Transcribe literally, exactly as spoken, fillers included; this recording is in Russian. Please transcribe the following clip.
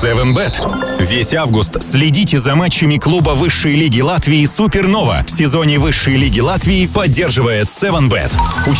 севен бет. Весь август следите за матчами клуба высшей лиги Латвии «Супернова». В сезоне высшей лиги Латвии поддерживает севен бет.